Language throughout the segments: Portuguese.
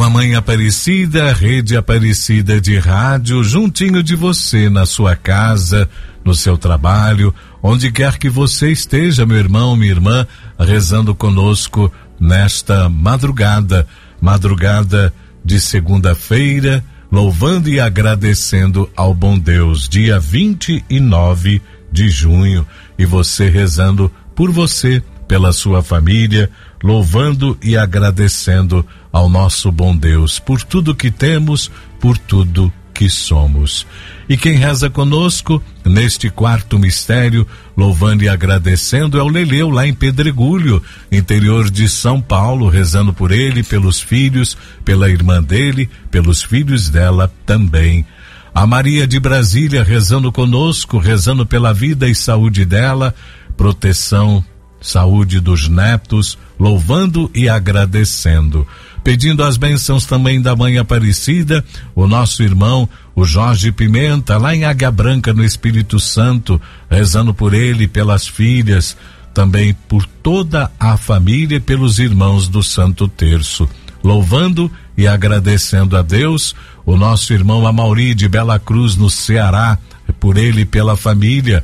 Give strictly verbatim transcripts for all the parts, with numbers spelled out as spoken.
Mamãe Aparecida, Rede Aparecida de Rádio, juntinho de você, na sua casa, no seu trabalho, onde quer que você esteja, meu irmão, minha irmã, rezando conosco nesta madrugada, madrugada de segunda-feira, louvando e agradecendo ao bom Deus, dia vinte e nove de junho, e você rezando por você, pela sua família, louvando e agradecendo ao nosso bom Deus por tudo que temos, por tudo que somos. E quem reza conosco neste quarto mistério, louvando e agradecendo, é o Leleu, lá em Pedregulho, interior de São Paulo, rezando por ele, pelos filhos, pela irmã dele, pelos filhos dela também. A Maria de Brasília rezando conosco, rezando pela vida e saúde dela, proteção, saúde dos netos, louvando e agradecendo. Pedindo as bênçãos também da Mãe Aparecida, o nosso irmão, o Jorge Pimenta, lá em Águia Branca, no Espírito Santo, rezando por ele, pelas filhas, também por toda a família e pelos irmãos do Santo Terço. Louvando e agradecendo a Deus, o nosso irmão Amauri de Bela Cruz, no Ceará, por ele e pela família.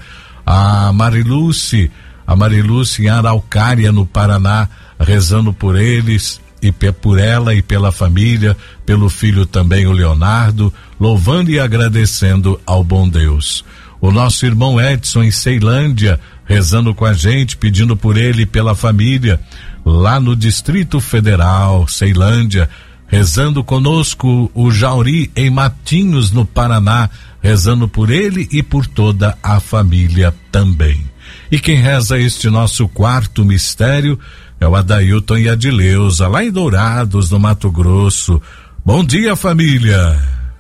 A Mariluce, a Mariluce em Araucária, no Paraná, rezando por eles e por ela e pela família, pelo filho também, o Leonardo, louvando e agradecendo ao bom Deus. O nosso irmão Edson em Ceilândia, rezando com a gente, pedindo por ele e pela família, lá no Distrito Federal, Ceilândia, rezando conosco o Jauri em Matinhos, no Paraná, rezando por ele e por toda a família também. E quem reza este nosso quarto mistério é o Adailton e a Adileuza, lá em Dourados, no Mato Grosso. Bom dia, família.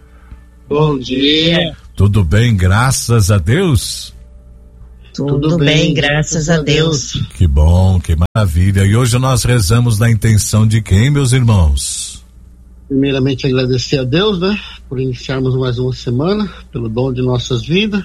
Bom dia. Tudo bem, graças a Deus? Tudo, Tudo bem, graças a Deus. Que bom, que maravilha. E hoje nós rezamos na intenção de quem, meus irmãos? Primeiramente agradecer a Deus, né, por iniciarmos mais uma semana, pelo dom de nossas vidas,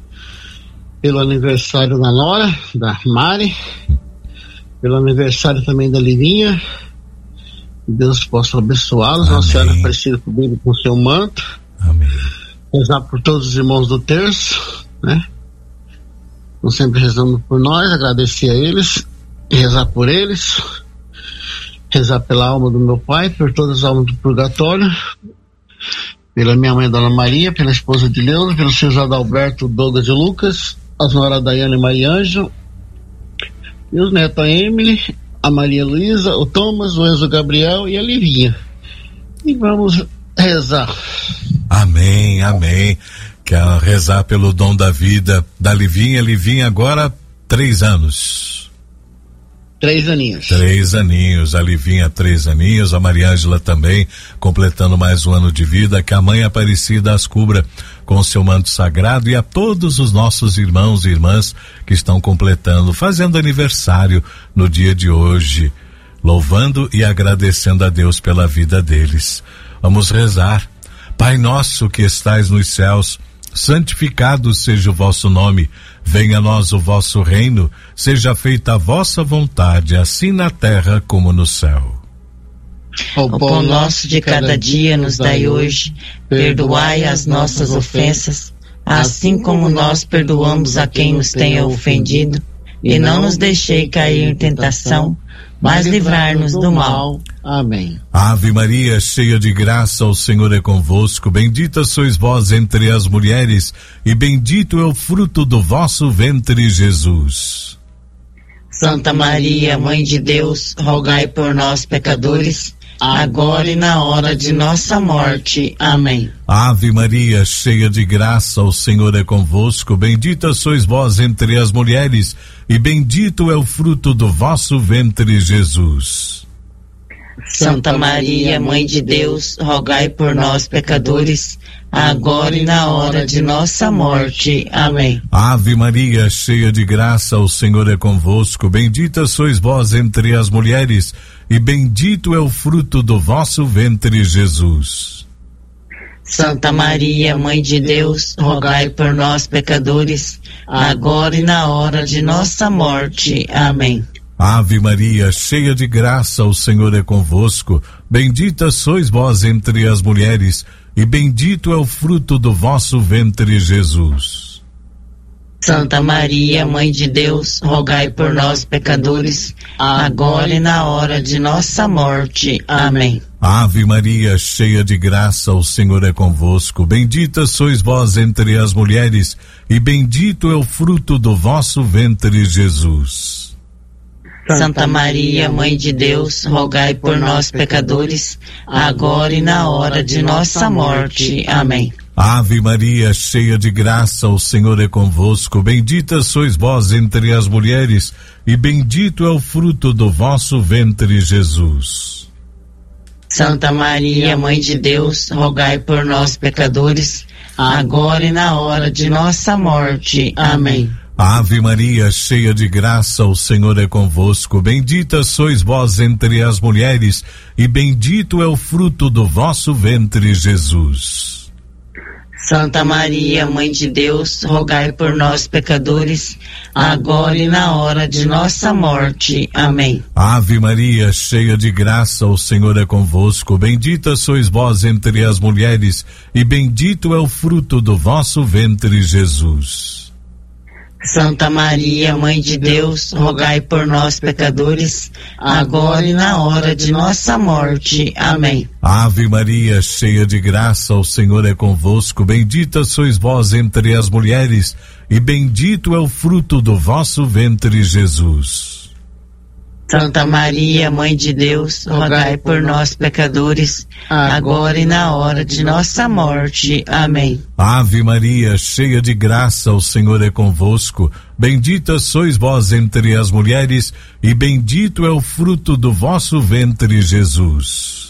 pelo aniversário da Nora, da Mari, pelo aniversário também da Livinha. Deus possa abençoá-los, Nossa Senhora Aparecida cobrindo com seu manto. Amém. Rezar por todos os irmãos do terço, né? Estão sempre rezando por nós, agradecer a eles, rezar por eles, rezar pela alma do meu pai, por todas as almas do purgatório, pela minha mãe, Dona Maria, pela esposa de Leandro, pelos filhos Adalberto, Douglas e Lucas, as noras Daiane e Maria Ângela, e os netos, a Emily, a Maria Luísa, o Thomas, o Enzo Gabriel e a Livinha. E vamos rezar. Amém, amém. Quero rezar pelo dom da vida da Livinha. Livinha agora, três anos. Três aninhos. Três aninhos, a Livinha três aninhos, a Maria Ângela também completando mais um ano de vida. Que a Mãe Aparecida as cubra com o seu manto sagrado, e a todos os nossos irmãos e irmãs que estão completando, fazendo aniversário no dia de hoje, louvando e agradecendo a Deus pela vida deles. Vamos rezar. Pai nosso que estais nos céus, santificado seja o vosso nome, venha a nós o vosso reino, seja feita a vossa vontade, assim na terra como no céu. O pão nosso de cada dia nos dai hoje, perdoai as nossas ofensas, assim como nós perdoamos a quem nos tenha ofendido, e não nos deixei cair em tentação, mas livrar-nos do mal. Amém. Ave Maria, cheia de graça, o Senhor é convosco, bendita sois vós entre as mulheres, e bendito é o fruto do vosso ventre, Jesus. Santa Maria, Mãe de Deus, rogai por nós, pecadores, agora e na hora de nossa morte. Amém. Ave Maria, cheia de graça, o Senhor é convosco, bendita sois vós entre as mulheres, e bendito é o fruto do vosso ventre, Jesus. Santa Maria, Mãe de Deus, rogai por nós, pecadores, agora e na hora de nossa morte. Amém. Ave Maria, cheia de graça, o Senhor é convosco, bendita sois vós entre as mulheres, e bendito é o fruto do vosso ventre, Jesus. Santa Maria, Mãe de Deus, rogai por nós, pecadores, agora e na hora de nossa morte. Amém. Ave Maria, cheia de graça, o Senhor é convosco. Bendita sois vós entre as mulheres, e bendito é o fruto do vosso ventre, Jesus. Santa Maria, Mãe de Deus, rogai por nós, pecadores, agora e na hora de nossa morte. Amém. Ave Maria, cheia de graça, o Senhor é convosco. Bendita sois vós entre as mulheres, e bendito é o fruto do vosso ventre, Jesus. Santa Maria, Mãe de Deus, rogai por nós, pecadores, agora e na hora de nossa morte. Amém. Ave Maria, cheia de graça, o Senhor é convosco. Bendita sois vós entre as mulheres, e bendito é o fruto do vosso ventre, Jesus. Santa Maria, Mãe de Deus, rogai por nós, pecadores, agora e na hora de nossa morte. Amém. Ave Maria, cheia de graça, o Senhor é convosco. Bendita sois vós entre as mulheres, e bendito é o fruto do vosso ventre, Jesus. Santa Maria, Mãe de Deus, rogai por nós, pecadores, agora e na hora de nossa morte. Amém. Ave Maria, cheia de graça, o Senhor é convosco. Bendita sois vós entre as mulheres, e bendito é o fruto do vosso ventre, Jesus. Santa Maria, Mãe de Deus, rogai por nós, pecadores, agora e na hora de nossa morte. Amém. Ave Maria, cheia de graça, o Senhor é convosco. Bendita sois vós entre as mulheres, e bendito é o fruto do vosso ventre, Jesus. Santa Maria, Mãe de Deus, rogai por nós, pecadores, agora e na hora de nossa morte. Amém. Ave Maria, cheia de graça, o Senhor é convosco. Bendita sois vós entre as mulheres, e bendito é o fruto do vosso ventre, Jesus.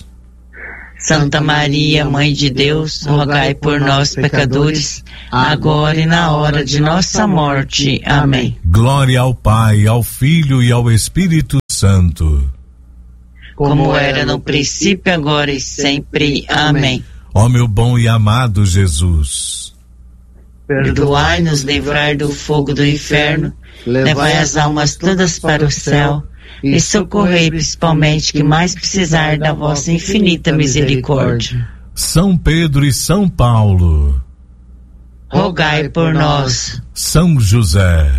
Santa Maria, Mãe de Deus, rogai por nós, pecadores, agora e na hora de nossa morte. Amém. Glória ao Pai, ao Filho e ao Espírito Santo. Como era no princípio, agora e sempre. Amém. Ó meu bom e amado Jesus, perdoai-nos, livrai do fogo do inferno, levai as almas todas para o céu, e socorrei principalmente que mais precisar da vossa infinita misericórdia. São Pedro e São Paulo, rogai por nós. São José,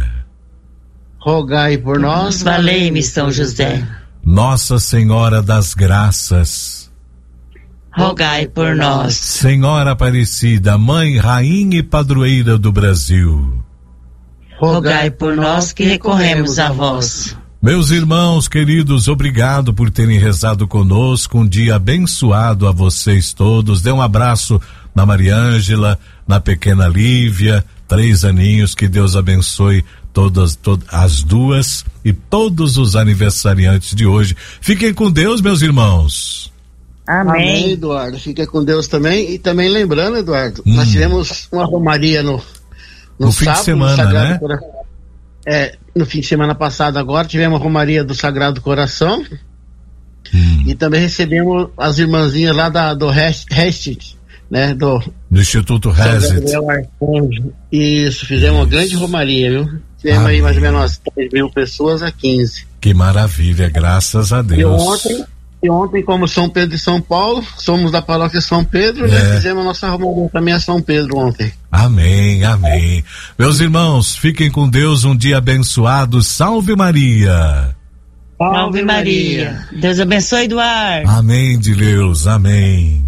rogai por nós. Valei-me, São José. Nossa Senhora das Graças, rogai por nós. Senhora Aparecida, Mãe, Rainha e Padroeira do Brasil, rogai por nós que recorremos a vós. Meus irmãos queridos, obrigado por terem rezado conosco. Um dia abençoado a vocês todos. Dê um abraço na Maria Ângela, na pequena Lívia, três aninhos. Que Deus abençoe todas, todas as duas e todos os aniversariantes de hoje. Fiquem com Deus, meus irmãos. Amém. Amém, Eduardo. Fica com Deus também. E também lembrando, Eduardo, hum. nós tivemos uma romaria no, no, no sábado, fim de semana, no né? Coração. É, no fim de semana passado agora tivemos a romaria do Sagrado Coração. Hum. E também recebemos as irmãzinhas lá da, do Restit, né? Do, do Instituto Restit. Isso, fizemos uma grande romaria, viu? Tivemos Amém. Aí mais ou menos umas três mil pessoas a quinze. Que maravilha, graças a Deus. E ontem, e ontem, como São Pedro e São Paulo, somos da paróquia São Pedro, é. né? Fizemos a nossa romaria também a São Pedro ontem. Amém, amém. Meus irmãos, fiquem com Deus, um dia abençoado. Salve Maria. Salve Maria. Deus abençoe, Eduardo. Amém de Deus, amém.